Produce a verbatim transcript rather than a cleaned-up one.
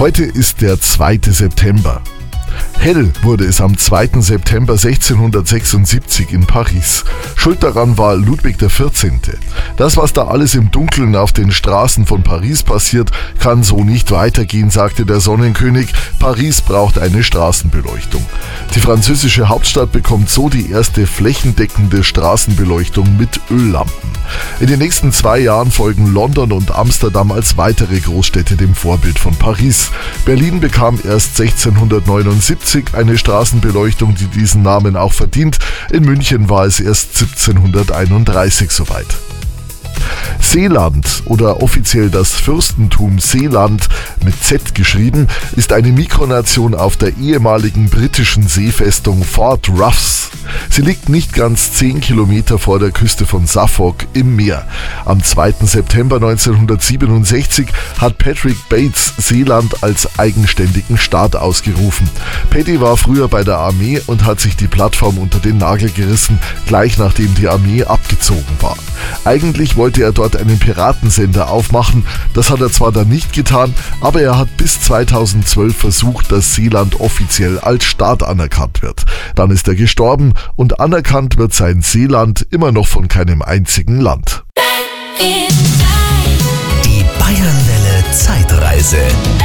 Heute ist der zweite September. Hell wurde es am zweiten September sechzehnhundertsechsundsiebzig in Paris. Schuld daran war Ludwig der vierzehnte. Das, was da alles im Dunkeln auf den Straßen von Paris passiert, kann so nicht weitergehen, sagte der Sonnenkönig. Paris braucht eine Straßenbeleuchtung. Die französische Hauptstadt bekommt so die erste flächendeckende Straßenbeleuchtung mit Öllampen. In den nächsten zwei Jahren folgen London und Amsterdam als weitere Großstädte dem Vorbild von Paris. Berlin bekam erst sechzehnhundertneunundsiebzig eine Straßenbeleuchtung, die diesen Namen auch verdient. In München war es erst siebzehnhunderteinunddreißig soweit. Seeland oder offiziell das Fürstentum Seeland mit Z geschrieben, ist eine Mikronation auf der ehemaligen britischen Seefestung Fort Ruffs. Sie liegt nicht ganz zehn Kilometer vor der Küste von Suffolk im Meer. Am zweiten September neunzehnhundertsiebenundsechzig hat Patrick Bates Seeland als eigenständigen Staat ausgerufen. Paddy war früher bei der Armee und hat sich die Plattform unter den Nagel gerissen, gleich nachdem die Armee abgezogen war. Eigentlich wollte er dort einen Piratensender aufmachen, das hat er zwar dann nicht getan, aber er hat bis zweitausendzwölf versucht, dass Seeland offiziell als Staat anerkannt wird. Dann ist er gestorben und anerkannt wird sein Seeland immer noch von keinem einzigen Land. Die Bayernwelle Zeitreise.